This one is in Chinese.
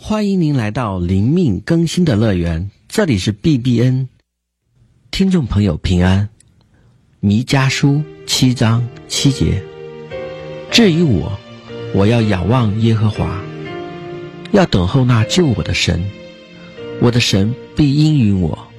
欢迎您来到灵命更新的乐园，这里是 BBN。 听众朋友平安。弥迦书7章7节，至于我要仰望耶和华，要等候那救我的神，我的神必应允我。